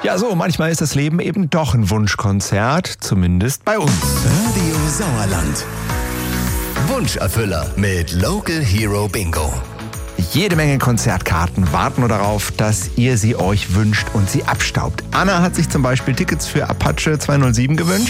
Ja, so, manchmal ist das Leben eben doch ein Wunschkonzert, zumindest bei uns. Radio Sauerland. Wunscherfüller mit Local Hero Bingo. Jede Menge Konzertkarten warten nur darauf, dass ihr sie euch wünscht und sie abstaubt. Anna hat sich zum Beispiel Tickets für Apache 207 gewünscht.